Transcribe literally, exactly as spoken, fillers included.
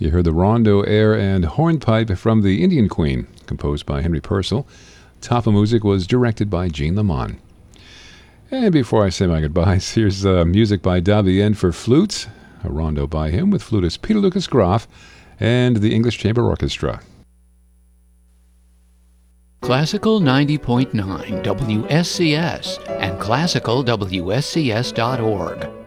You heard the rondo air and hornpipe from the Indian Queen, composed by Henry Purcell. Top of Music was directed by Jean Lamont. And before I say my goodbyes, here's uh, music by Davien for flute, a rondo by him with flutist Peter Lucas Groff and the English Chamber Orchestra. Classical ninety point nine W S C S and classical W S C S dot org.